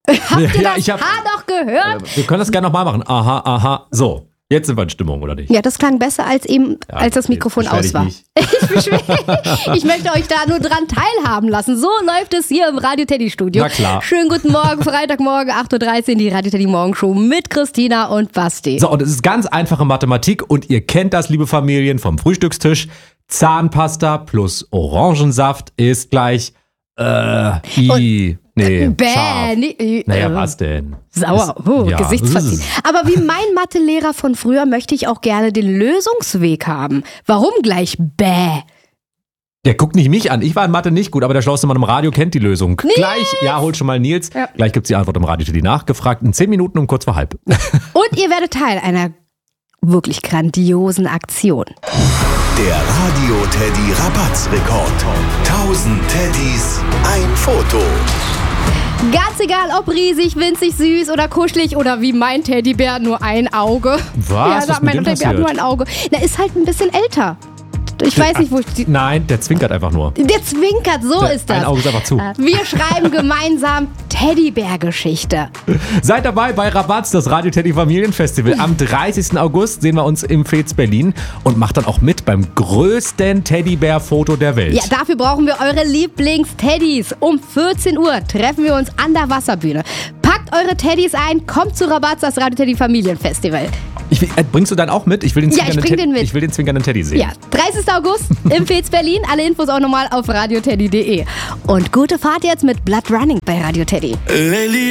Habt ihr das Haar doch gehört? Wir können das gerne nochmal machen. Aha, aha. So, jetzt sind wir in Stimmung, oder nicht? Ja, das klang besser als eben, als das Mikrofon aus war. Ich möchte euch da nur dran teilhaben lassen. So läuft es hier im Radio Teddy Studio. Na klar. Schönen guten Morgen, Freitagmorgen, 8.13 Uhr, die Radio Teddy Morgenshow mit Christina und Basti. So, und es ist ganz einfache Mathematik und ihr kennt das, liebe Familien, vom Frühstückstisch. Zahnpasta plus Orangensaft ist gleich scharf. Naja, was denn? Sauer, Gesichtsverziehen. Aber wie mein Mathelehrer von früher möchte ich auch gerne den Lösungsweg haben. Warum gleich bäh? Der guckt nicht mich an. Ich war in Mathe nicht gut, aber der schlauste Mann im Radio kennt die Lösung. Nils! Gleich, ja, holt schon mal Nils. Ja. Gleich gibt's die Antwort im Radio Teddy nachgefragt. In 10 Minuten um kurz vor halb. Und ihr werdet Teil einer wirklich grandiosen Aktion. Der Radio Teddy Rabattrekord. 1000 Teddys, ein Foto. Ganz egal, ob riesig, winzig, süß oder kuschelig oder wie mein Teddybär nur ein Auge. Was? Ja, Was mit mein dem Teddybär hat passiert? nur ein Auge. Der ist halt ein bisschen älter. Ich weiß nicht, wo ich Nein, der zwinkert einfach nur. Der zwinkert, so ist das. Ein Auge ist einfach zu. Wir schreiben gemeinsam Teddybär-Geschichte. Seid dabei bei Rabatz, das Radio Teddy Familienfestival. Am 30. August sehen wir uns im Fez Berlin und macht dann auch mit beim größten Teddybär-Foto der Welt. Ja, dafür brauchen wir eure Lieblingsteddys. Um 14 Uhr treffen wir uns an der Wasserbühne. Packt eure Teddys ein, kommt zu Rabatz, das Radio Teddy Familienfestival. Bringst du dann auch mit? Ich will den Ja, ich bring den mit. Ich will den zwinkernden Teddy sehen. Ja, 30. August im Fez Berlin. Alle Infos auch nochmal auf radioteddy.de. Und gute Fahrt jetzt mit Blood Running bei Radio Teddy.